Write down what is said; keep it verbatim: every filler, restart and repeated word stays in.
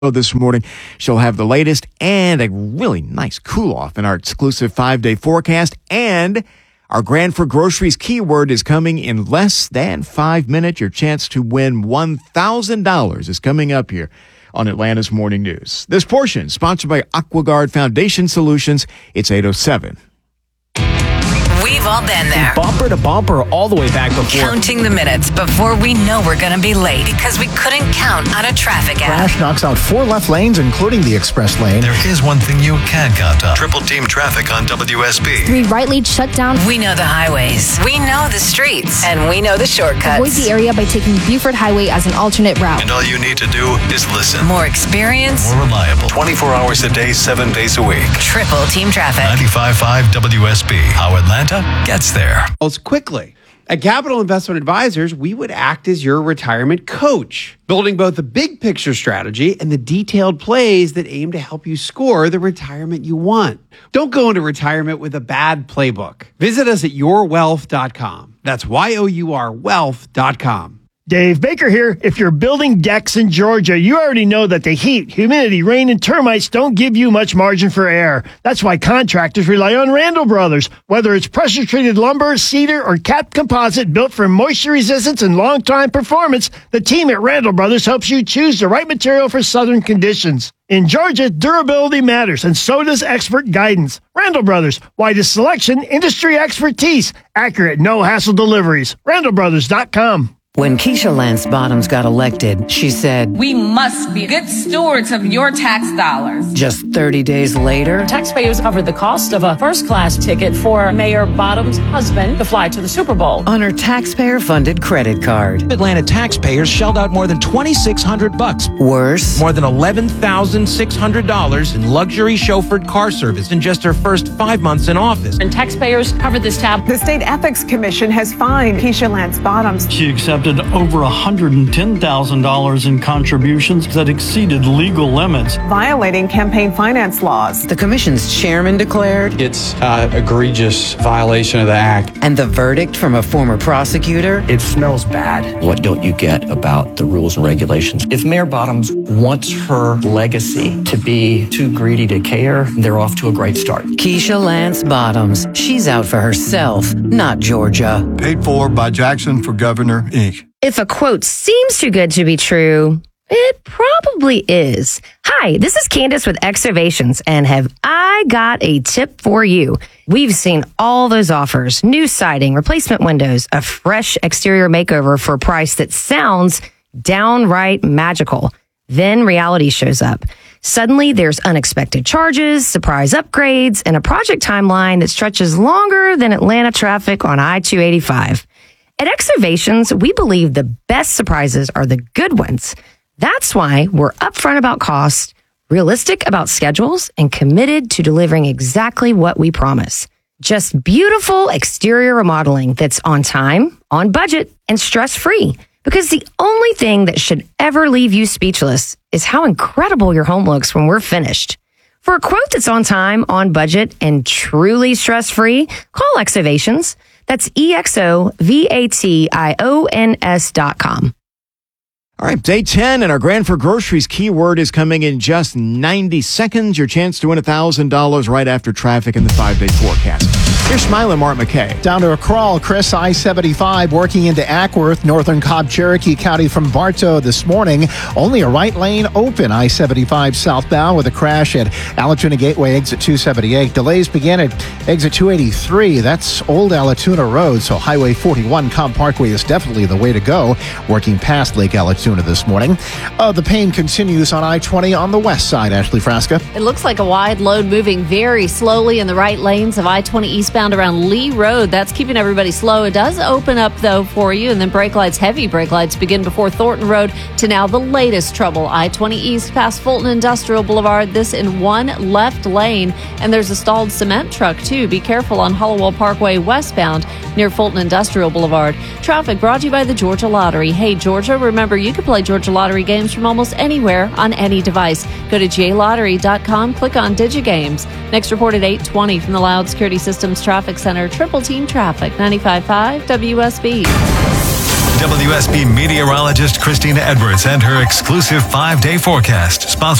This morning, she'll have the latest and a really nice cool off in our exclusive five-day forecast. And our Grand for Groceries keyword is coming in less than five minutes. Your chance to win one thousand dollars is coming up here on Atlanta's Morning News. This portion sponsored by AquaGuard Foundation Solutions. It's eight oh seven. We've all been there. Bumper to bumper all the way back before. Counting the minutes before we know we're going to be late because we couldn't count on a traffic app. Crash knocks out four left lanes, including the express lane. There is one thing you can count on. Triple team traffic on W S B. Three right lanes shut down. We know the highways. We know the streets. And we know the shortcuts. Avoid the area by taking Buford Highway as an alternate route. And all you need to do is listen. More experience. More reliable. twenty-four hours a day, seven days a week. Triple team traffic. ninety-five point five W S B. How Atlanta gets there. Quickly. At Capital Investment Advisors, we would act as your retirement coach, building both the big picture strategy and the detailed plays that aim to help you score the retirement you want. Don't go into retirement with a bad playbook. Visit us at your wealth dot com. That's Y O U R wealth dot com. Dave Baker here. If you're building decks in Georgia, you already know that the heat, humidity, rain, and termites don't give you much margin for error. That's why contractors rely on Randall Brothers. Whether it's pressure-treated lumber, cedar, or capped composite built for moisture resistance and long-time performance, the team at Randall Brothers helps you choose the right material for southern conditions. In Georgia, durability matters, and so does expert guidance. Randall Brothers, widest selection, industry expertise, accurate, no-hassle deliveries. Randall Brothers dot com. When Keisha Lance Bottoms got elected, she said, "We must be good stewards of your tax dollars." Just thirty days later, taxpayers covered the cost of a first-class ticket for Mayor Bottoms' husband to fly to the Super Bowl on her taxpayer-funded credit card. Atlanta taxpayers shelled out more than twenty-six hundred bucks. Worse, more than eleven thousand six hundred dollars in luxury chauffeured car service in just her first five months in office. And taxpayers covered this tab. The State Ethics Commission has fined Keisha Lance Bottoms. She accepted over one hundred ten thousand dollars in contributions that exceeded legal limits, violating campaign finance laws. The commission's chairman declared it's an egregious violation of the act. And the verdict from a former prosecutor? It smells bad. What don't you get about the rules and regulations? If Mayor Bottoms wants her legacy to be too greedy to care, they're off to a great start. Keisha Lance Bottoms. She's out for herself, not Georgia. Paid for by Jackson for Governor, Incorporated. If a quote seems too good to be true, it probably is. Hi, this is Candace with Exovations, and have I got a tip for you. We've seen all those offers, new siding, replacement windows, a fresh exterior makeover for a price that sounds downright magical. Then reality shows up. Suddenly, there's unexpected charges, surprise upgrades, and a project timeline that stretches longer than Atlanta traffic on I two eighty-five. At Exovations, we believe the best surprises are the good ones. That's why we're upfront about cost, realistic about schedules, and committed to delivering exactly what we promise. Just beautiful exterior remodeling that's on time, on budget, and stress-free. Because the only thing that should ever leave you speechless is how incredible your home looks when we're finished. For a quote that's on time, on budget, and truly stress-free, call Exovations. That's E X O V A T I O N S dot com. All right, day ten, and our Grand for Groceries keyword is coming in just ninety seconds. Your chance to win one thousand dollars right after traffic in the five-day forecast. Here's Smiling Mark McKay. Down to a crawl, Chris, I seventy-five working into Ackworth, northern Cobb, Cherokee County from Bartow this morning. Only a right lane open, I seventy-five southbound with a crash at Alatoona Gateway, exit two seventy-eight. Delays begin at exit two eighty-three. That's Old Alatoona Road, so Highway forty-one, Cobb Parkway is definitely the way to go, working past Lake Alatoona this morning. Uh, the pain continues on I twenty on the west side, Ashley Frasca. It looks like a wide load moving very slowly in the right lanes of I twenty eastbound around Lee Road. That's keeping everybody slow. It does open up, though, for you, and then brake lights, heavy brake lights, begin before Thornton Road to now the latest trouble. I twenty east past Fulton Industrial Boulevard, this in one left lane, and there's a stalled cement truck, too. Be careful on Hollowell Parkway westbound near Fulton Industrial Boulevard. Traffic brought to you by the Georgia Lottery. Hey, Georgia, remember, you can play Georgia Lottery games from almost anywhere on any device. Go to j lottery dot com, click on DigiGames. Next report at eight twenty from the Loud Security Systems Traffic Center. Triple Team Traffic, ninety-five point five W S B. W S B meteorologist Christina Edwards and her exclusive five-day forecast, sponsored